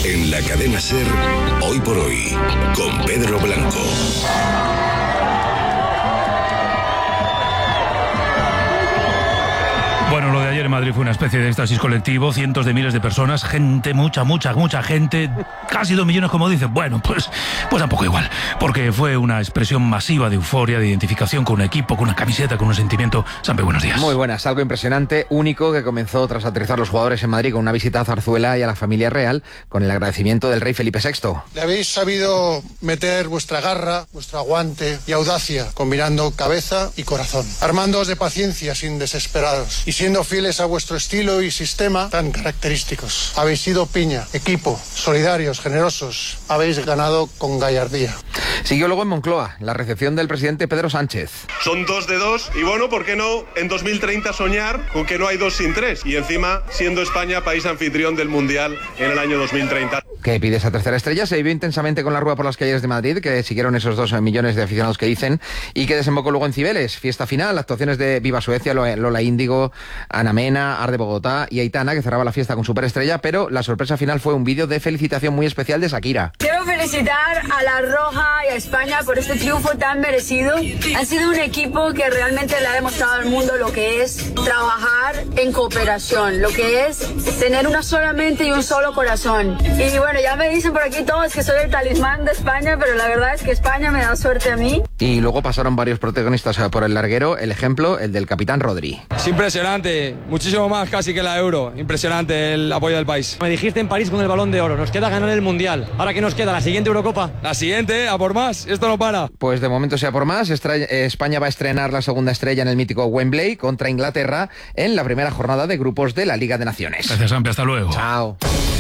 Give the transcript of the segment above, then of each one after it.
En la cadena SER, Hoy por Hoy, con Pedro Blanco. Bueno, lo de ayer en Madrid fue una especie de éxtasis colectivo, cientos de miles de personas, gente, mucha gente, casi 2 millones como dicen. Bueno, pues tampoco igual, porque fue una expresión masiva de euforia, de identificación con un equipo, con una camiseta, con un sentimiento. Sampe, buenos días. Muy buenas, algo impresionante, único, que comenzó tras aterrizar los jugadores en Madrid con una visita a Zarzuela y a la familia real, con el agradecimiento del rey Felipe VI. Le habéis sabido meter vuestra garra, vuestro aguante y audacia, combinando cabeza y corazón, armándoos de paciencia sin desesperaros y siendo fieles a vuestro estilo y sistema tan característicos. Habéis sido piña, equipo, solidarios, generosos. Habéis ganado con gallardía. Siguió luego en Moncloa la recepción del presidente Pedro Sánchez. Son 2 de 2 y bueno, ¿por qué no en 2030 soñar con que no hay 2 sin 3? Y encima siendo España país anfitrión del Mundial en el año 2030. Que pide esa tercera estrella, se vivió intensamente con la Rúa por las calles de Madrid, que siguieron esos 2 millones de aficionados que dicen, y que desembocó luego en Cibeles. Fiesta final, actuaciones de Viva Suecia, Lola Índigo, Ana Mena, Ar de Bogotá y Aitana, que cerraba la fiesta con superestrella, pero la sorpresa final fue un vídeo de felicitación muy especial de Shakira. Quiero felicitar a La Roja y a España por este triunfo tan merecido. Han sido un equipo que realmente le ha demostrado al mundo lo que es trabajar en cooperación, lo que es tener una sola mente y un solo corazón. Y bueno, ya me dicen por aquí todos que soy el talismán de España, pero la verdad es que España me da suerte a mí. Y luego pasaron varios protagonistas por el larguero, el ejemplo, el del capitán Rodri. Es impresionante, muchísimo más casi que la Euro, impresionante el apoyo del país. Me dijiste en París con el Balón de Oro, nos queda ganar el Mundial. ¿Ahora qué nos queda? ¿La siguiente Eurocopa? La siguiente, a por más, esto no para. Pues de momento sea por más, España va a estrenar la segunda estrella en el mítico Wembley contra Inglaterra en la primera jornada de grupos de la Liga de Naciones. Gracias, Sampe, hasta luego. Chao.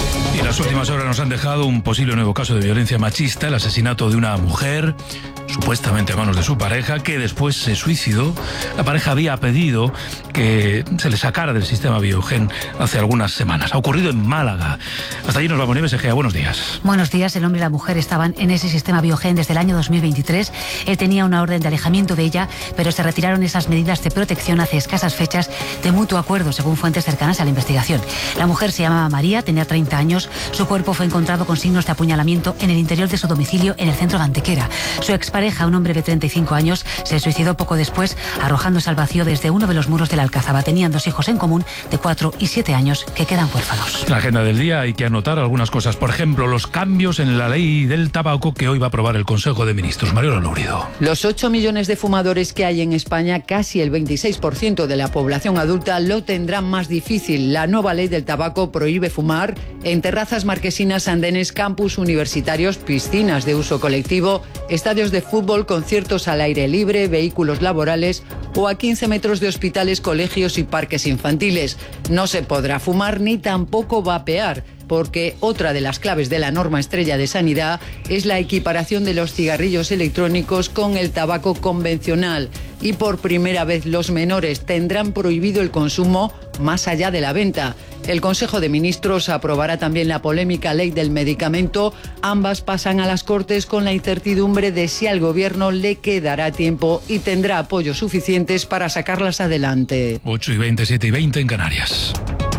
Y las últimas horas nos han dejado un posible nuevo caso de violencia machista, el asesinato de una mujer, supuestamente a manos de su pareja, que después se suicidó. La pareja había pedido que se le sacara del sistema Biogen hace algunas semanas. Ha ocurrido en Málaga. Hasta allí nos vamos, Nieves Egea. Buenos días. Buenos días. El hombre y la mujer estaban en ese sistema Biogen desde el año 2023. Él tenía una orden de alejamiento de ella, pero se retiraron esas medidas de protección hace escasas fechas de mutuo acuerdo, según fuentes cercanas a la investigación. La mujer se llamaba María, tenía 30 años. Su cuerpo fue encontrado con signos de apuñalamiento en el interior de su domicilio en el centro de Antequera. Su expareja, un hombre de 35 años, se suicidó poco después, arrojándose al vacío desde uno de los muros de la Alcazaba. Tenían 2 hijos en común de 4 y 7 años que quedan huérfanos. En la agenda del día hay que anotar algunas cosas. Por ejemplo, los cambios en la ley del tabaco que hoy va a aprobar el Consejo de Ministros. Mariola Lourido. Los 8 millones de fumadores que hay en España, casi el 26% de la población adulta, lo tendrán más difícil. La nueva ley del tabaco prohíbe fumar en terrazas marquesinas, andenes, campus universitarios, piscinas de uso colectivo, estadios de fútbol, conciertos al aire libre, vehículos laborales o a 15 metros de hospitales, colegios y parques infantiles. No se podrá fumar ni tampoco vapear, porque otra de las claves de la norma estrella de sanidad es la equiparación de los cigarrillos electrónicos con el tabaco convencional. Y por primera vez los menores tendrán prohibido el consumo más allá de la venta. El Consejo de Ministros aprobará también la polémica ley del medicamento. Ambas pasan a las Cortes con la incertidumbre de si al Gobierno le quedará tiempo y tendrá apoyos suficientes para sacarlas adelante. 8:20, 7:20 en Canarias.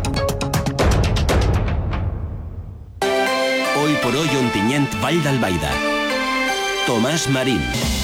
Hoy por hoy, Ontinyent, Vall d'Albaida. Tomàs Marín.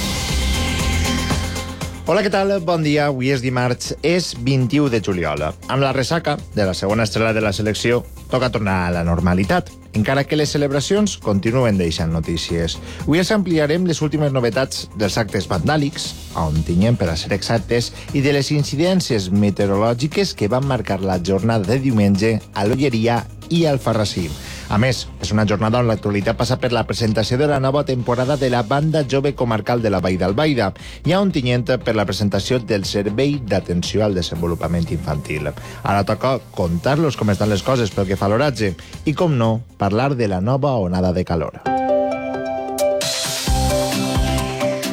Hola, què tal? Bon dia. Avui és dimarts, és 21 de juliol. Amb la ressaca de la segona estrella de la selecció, toca tornar a la normalitat, encara que les celebracions continuen deixant notícies. Avui els ampliarem les últimes novetats dels actes vandàlics, a Ontinyent per a ser exactes, i de les incidències meteorològiques que van marcar la jornada de diumenge a l'Olleria i a Alfarrasí. A més, és una jornada on l'actualitat passa per la presentació de la nova temporada de la Banda Jove Comarcal de la Vall d'Albaida i a Ontinyent per la presentació del Servei d'Atenció al Desenvolupament Infantil. Ara toca contar-los com estan les coses pel que fa a l'oratge i, com no, parlar de la nova onada de calor.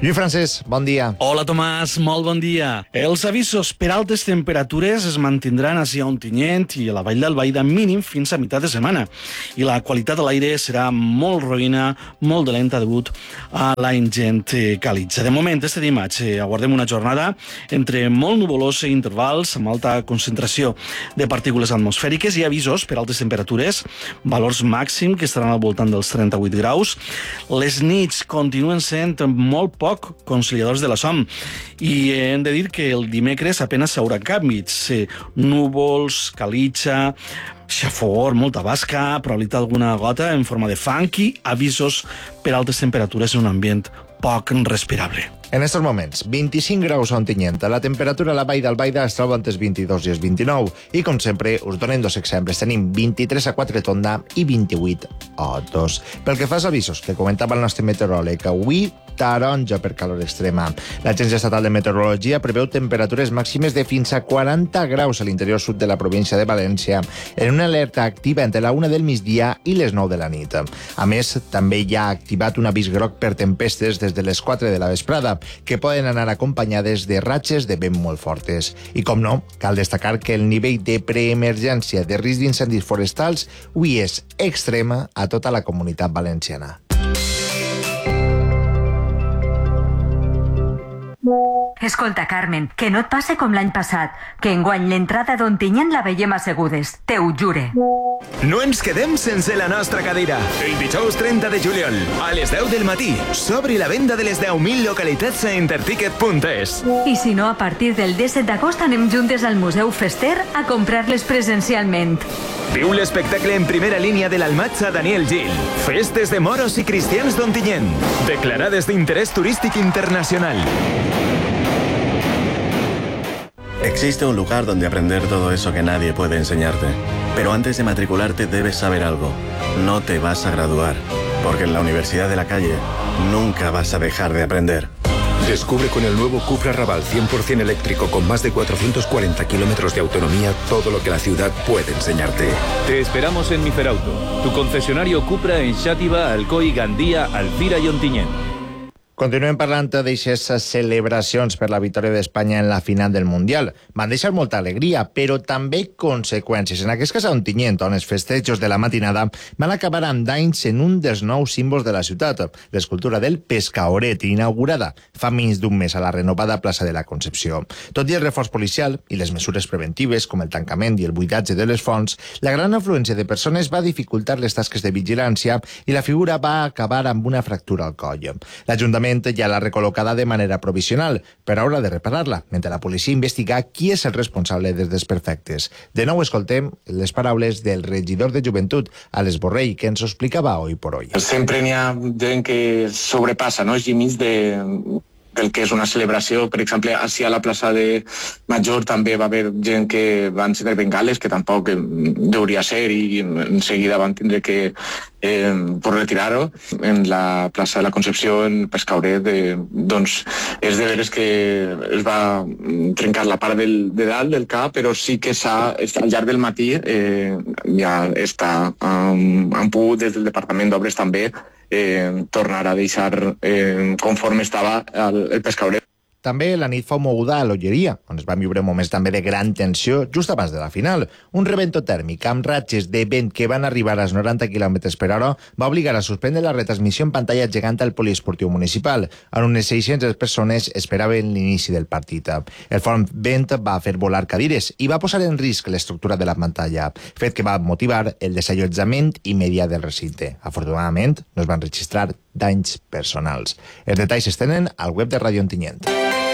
Lluís Francesc, bon dia. Hola, Tomàs, molt bon dia. Els avisos per altes temperatures es mantindran a Ontinyent i a la Vall d'Albaida mínim fins a meitat de setmana. I la qualitat de l'aire serà molt roïna, molt dolenta degut a la ingent càlida. De moment, este dimarts, aguardem una jornada entre molt nuvolosa i intervals amb alta concentració de partícules atmosfèriques i avisos per altes temperatures, valors màxims que estaran al voltant dels 38 graus. Les nits continuen sent molt poc conciliadors de la son i hem de dir que el dimecres apenas haurà canvis. Núvols, calitja, xafor, molta basca, probabilitat d'alguna gota en forma de fang i avisos per altes temperatures en un ambient poc respirable. En estos moments, 25 graus a Ontinyent. La temperatura a la Vall d'Albaida es troba entre els 22 i els 29. I, com sempre, us donem dos exemples. Tenim 23 a Quatretonda i 28 a Otos. Pel que fa als avisos que comentava el nostre meteoròleg, avui taronja per calor extrema. L'Agència Estatal de Meteorologia preveu temperatures màximes de fins a 40 graus a l'interior sud de la província de València, en una alerta activa entre la 1 del migdia i les 9 de la nit. A més, també hi ha activat un avís groc per tempestes des de les 4 de la vesprada, que poden anar acompanyades de ratxes de vent molt fortes. I com no, cal destacar que el nivell de preemergència de risc d'incendis forestals avui és extrema a tota la comunitat valenciana. Escolta, Carmen, que no et passe com l'any passat, que enguany l'entrada d'Ontinyent la veiem assegudes, te ho jure. No ens quedem sense la nostra cadira. El dijous 30 de juliol, a les 10 del matí, s'obre la venda de les 10.000 localitats a interticket.es. I si no, a partir del 17 d'agost anem juntes al Museu Fester a comprar-les presencialment. Viu l'espectacle en primera línia de l'Almatxa Daniel Gil. Festes de moros i cristians d'Ontinyent, declarades d'interès turístic internacional. Existe un lugar donde aprender todo eso que nadie puede enseñarte. Pero antes de matricularte debes saber algo. No te vas a graduar, porque en la Universidad de la Calle nunca vas a dejar de aprender. Descubre con el nuevo Cupra Raval 100% eléctrico con más de 440 kilómetros de autonomía todo lo que la ciudad puede enseñarte. Te esperamos en Miferauto, tu concesionario Cupra en Xàtiva, Alcoi, Gandía, Alfira i Ontinyent. Continuem parlant d'aixes celebracions per la victòria d'Espanya en la final del Mundial. Van deixar molta alegria, però també conseqüències. En aquest cas a Ontinyent, on els festejos de la matinada van acabar amb danys en un dels nous símbols de la ciutat, l'escultura del Pescaoret, inaugurada fa menys d'un mes a la renovada plaça de la Concepció. Tot i el reforç policial i les mesures preventives, com el tancament i el buidatge de les fonts, la gran afluència de persones va dificultar les tasques de vigilància i la figura va acabar amb una fractura al coll. L'Ajuntament ja l'ha recol·locada de manera provisional, per haurà de reparar-la, mentre la policia investiga qui és el responsable dels desperfectes. De nou escoltem les paraules del regidor de Joventut, Àlex Borrell, que ens ho explicava Hoy por Hoy. Sempre n'hi ha gent que sobrepassa, no?, els límits del que és una celebració. Per exemple, a la plaça de Major també va haver gent que van encendre bengales, que tampoc deuria ser, i en seguida van tindre que retirar-ho. En la plaça de la Concepció, en Pescaoret, doncs és de veres que es va trencar la part de dalt del cap, però sí que al llarg del matí ja està han pogut des del Departament d'Obres també tornar a deixar conforme estava el Pescaoret. També la nit fou moguda a l'Olleria, on es van viure moments també de gran tensió just abans de la final. Un reventó tèrmic amb ratxes de vent que van arribar als 90 km per hora va obligar a suspendre la retransmissió en pantalla gegant al poliesportiu municipal, on unes 600 persones esperaven l'inici del partit. El fort vent va fer volar cadires i va posar en risc l'estructura de la pantalla, fet que va motivar el desallotjament immediat del recinte. Afortunadament, no es van registrar danys personals. Els detalls es tenen al web de Ràdio Ontinyent.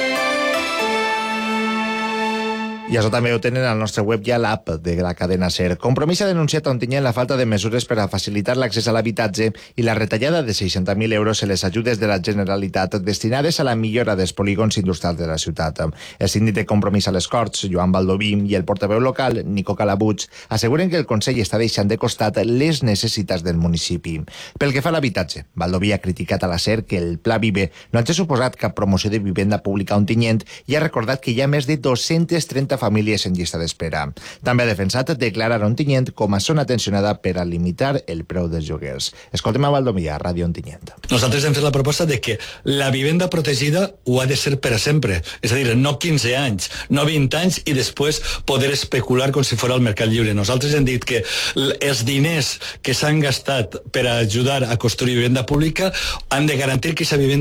I això també ho tenen al nostre web ja l'app de la cadena SER. Compromís ha denunciat a Ontinyent la falta de mesures per a facilitar l'accés a l'habitatge i la retallada de 60.000 euros en les ajudes de la Generalitat destinades a la millora dels polígons industrials de la ciutat. El síndic de Compromís a les Corts, Joan Baldoví, i el portaveu local, Nico Calabuig, asseguren que el Consell està deixant de costat les necessitats del municipi. Pel que fa a l'habitatge, Baldoví ha criticat a la SER que el Pla Vive no hagi suposat cap promoció de vivenda pública a Ontinyent i ha recordat que hi ha més de 230 famílies en llista d'espera. També ha defensat declarar Ontinyent com a zona tensionada per a limitar el preu dels lloguers. Escoltem a Valdomia, Ràdio Ontinyent. Nosaltres hem fet la proposta de que la vivenda protegida ho ha de ser per a sempre. És a dir, no 15 anys, no 20 anys i després poder especular com si fos el mercat lliure. Nosaltres hem dit que els diners que s'han gastat per a ajudar a construir vivenda pública han de garantir que aquesta vivenda